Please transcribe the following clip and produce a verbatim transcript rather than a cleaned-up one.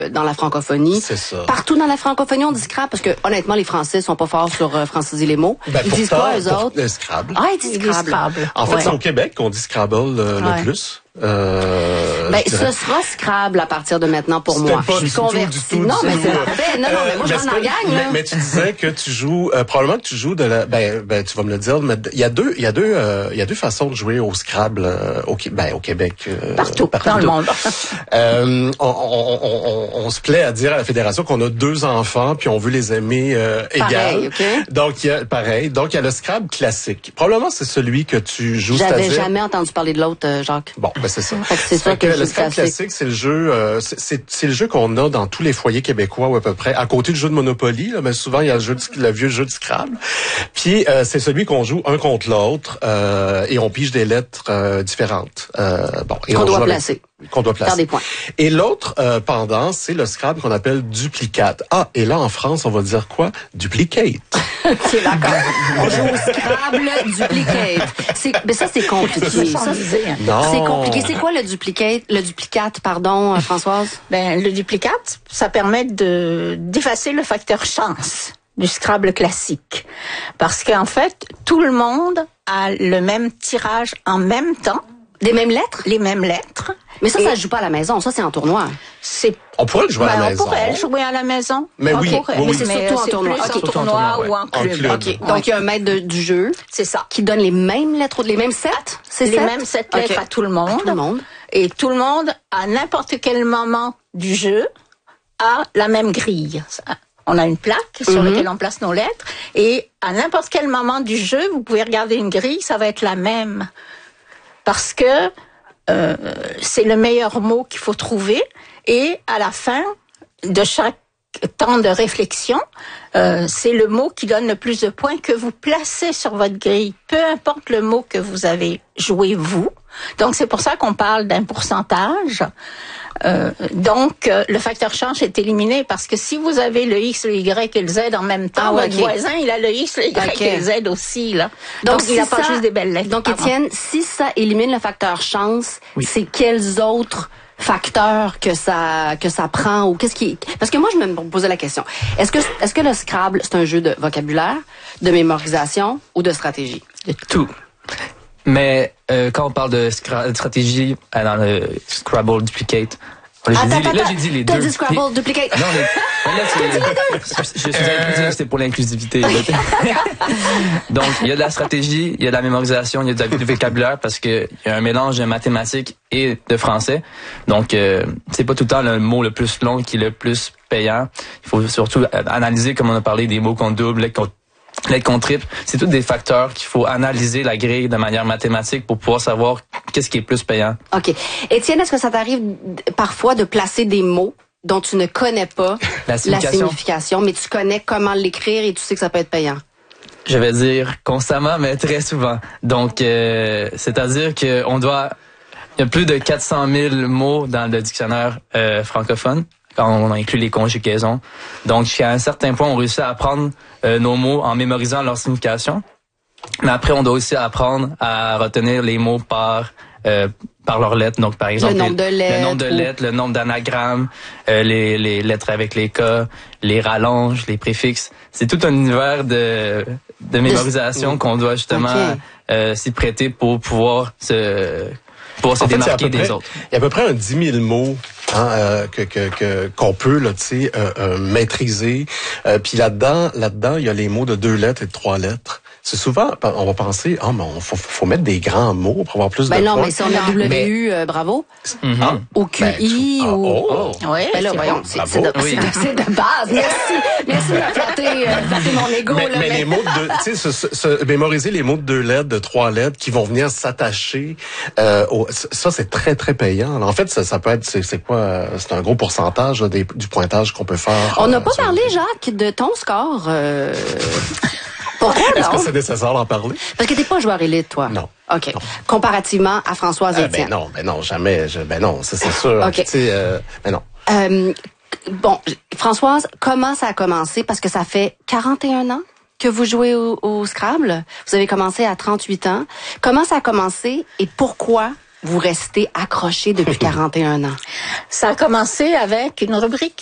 dans la francophonie. C'est ça. Partout dans la francophonie, on dit Scrabble, parce que honnêtement, les Français sont pas forts sur euh, franciser les mots. Ben, ils pourtant, disent quoi, eux pour, autres? Le Scrabble. Ah, ils disent Scrabble. Scrabble. En fait, ouais. c'est au Québec qu'on dit Scrabble euh, Ouais. le plus. Euh, Ben, je ce dirais. sera Scrabble à partir de maintenant pour C'était moi. pas Je suis du tout, convertie. du tout, non, du mais tout. c'est parfait. Non, non, mais moi, je Euh, rentre dans la mais, gang, là. mais tu disais que tu joues, euh, probablement que tu joues de la, ben, ben, tu vas me le dire, mais il y a deux, il y a deux, euh, il y a deux façons de jouer au Scrabble euh, au, ben, au Québec. Euh, Partout, dans le monde. euh, on, on, on, on, on se plaît à dire à la fédération qu'on a deux enfants puis on veut les aimer euh, Pareil, égal. OK. Donc il y a pareil. Donc il y a le Scrabble classique. Probablement c'est celui que tu joues. J'avais c'est-à-dire- jamais entendu parler de l'autre, euh, Jacques. Bon, ben c'est ça. Fait que c'est Fait ça que je le suis Scrabble classique. classique, c'est le jeu, euh, c'est- c'est c'est le jeu qu'on a dans tous les foyers québécois ou à peu près. À côté du jeu de Monopoly, là, mais souvent il y a le jeu, de, le vieux jeu de Scrabble. Puis euh, c'est celui qu'on joue un contre l'autre euh, et on pige des lettres euh, différentes. Euh, bon, et Qu'on on doit joue avec- placer. Qu'on doit placer. Faire des points. Et l'autre euh, pendant, c'est le Scrabble qu'on appelle duplicate. Ah, et là en France, on va dire quoi? Duplicate. C'est d'accord. On joue au Scrabble duplicate. C'est, mais ça, c'est compliqué. Ça, c'est, Non. c'est compliqué. C'est quoi le duplicate, le duplicate, pardon, euh, Françoise? Ben, le duplicate, ça permet de d'effacer le facteur chance du Scrabble classique. Parce qu'en fait, tout le monde a le même tirage en même temps, Des mêmes lettres? les mêmes lettres. Mais ça, Et ça se joue pas à la maison. Ça, c'est en tournoi. c'est On pourrait le jouer à ben, la on maison. pourrait le jouer à la maison. Mais On oui, pourrait. oui, oui. Mais c'est surtout en c'est tournoi. plus Ok. en Surtout en tournoi tournoi, ou en ouais. En club. club. OK. Donc, il y a un maître de- du jeu C'est ça. qui donne les mêmes lettres, les mêmes sept? C'est Les sept? mêmes sept OK. lettres à tout le monde. À tout le monde. Et tout le monde, à n'importe quel moment du jeu, a la même grille. On a une plaque sur Mhm. laquelle on place nos lettres. Et à n'importe quel moment du jeu, vous pouvez regarder une grille, ça va être la même. Parce que euh, c'est le meilleur mot qu'il faut trouver. Et à la fin de chaque temps de réflexion, euh, c'est le mot qui donne le plus de points que vous placez sur votre grille, peu importe le mot que vous avez joué vous. Donc c'est pour ça qu'on parle d'un pourcentage. Euh, donc euh, le facteur chance est éliminé parce que si vous avez le X, le Y et le Z en même temps, Ah ouais, votre ok. voisin il a le X, le Y Ok. et le Z aussi là. Donc, Donc, il n'a si pas ça- juste des belles lettres. Donc, Pardon. Étienne, si ça élimine le facteur chance, Oui. c'est quels autres facteurs que ça que ça prend ou qu'est-ce qui parce que moi je me posais la question. Est-ce que est-ce que le Scrabble c'est un jeu de vocabulaire, de mémorisation ou de stratégie? Tout. Mais euh, quand on parle de, scra- de stratégie euh, dans le Scrabble Duplicate, là, j'ai Attends, dit, là attends, j'ai dit les t'as deux. dit Scrabble Duplicate. Non, mais, mais là, c'est, je, je suis inclusif, c'est pour l'inclusivité. là. Donc, il y a de la stratégie, il y a de la mémorisation, il y a de la- du vocabulaire parce que il y a un mélange de mathématiques et de français. Donc, euh, c'est pas tout le temps le mot le plus long qui est le plus payant. Il faut surtout analyser, comme on a parlé, des mots qu'on double, lettres qu'on lettres qu'on triple. C'est tous des facteurs qu'il faut analyser la grille de manière mathématique pour pouvoir savoir qu'est-ce qui est plus payant. OK. Étienne, est-ce que ça t'arrive d- parfois de placer des mots dont tu ne connais pas La signification. signification, mais tu connais comment l'écrire et tu sais que ça peut être payant? Je vais dire constamment, mais très souvent. Donc, euh, c'est-à-dire que on doit... Il y a plus de quatre cent mille mots dans le dictionnaire euh, francophone, quand on inclut les conjugaisons. Donc, jusqu'à un certain point, on réussit à apprendre euh, nos mots en mémorisant leur signification. Mais après, on doit aussi apprendre à retenir les mots par euh, par leurs lettres. Donc, par exemple, Le nombre de les- lettres le nombre de ou- lettres, le nombre d'anagrammes, euh, les, les lettres avec les cas, les rallonges, les préfixes. C'est tout un univers de, de mémorisation qu'on doit justement Ok. euh, s'y prêter pour pouvoir se pour se En fait, c'est à démarquer peu des près- autres. Il y a à peu près un dix mille mots hein, euh, que que que qu'on peut là, tu sais, euh, euh, maîtriser. Euh, Puis là-dedans, là-dedans, il y a les mots de deux lettres et de trois lettres. C'est souvent, on va penser, ah, mais on faut, faut mettre des grands mots pour avoir plus Ben de non, points. mais si on a W U, euh, bravo. Ah, Ou Q I ben, tu- ou... ah, oh. Oui, Ben là, c'est voyons, bon. c'est, Bravo. c'est, de, Oui. c'est, de, c'est de base. Merci. Merci de me flatter, euh, flatter mon ego. Mais, là, mais les mots de, tu sais, se, se- se- mémoriser les mots de deux lettres, de trois lettres, qui vont venir s'attacher. Euh, au, ça, c'est très très payant. En fait, ça, ça peut être, c'est, c'est quoi, euh, c'est un gros pourcentage là, des, du pointage qu'on peut faire. On n'a euh, pas sur- parlé, Jacques, de ton score. Euh... Pourquoi Est-ce que non? c'est nécessaire d'en parler? Parce que t'es pas joueur élite, toi. Non. OK. Comparativement à Françoise et Euh, Étienne. ben non, ben non, jamais. Je, ben non, ça c'est sûr. Ok. Tu sais, euh, ben non. Euh, bon, Françoise, comment ça a commencé? Parce que ça fait quarante et un ans que vous jouez au, au Scrabble. Vous avez commencé à trente-huit ans. Comment ça a commencé et pourquoi vous restez accroché depuis quarante et un ans? Ça a commencé avec une rubrique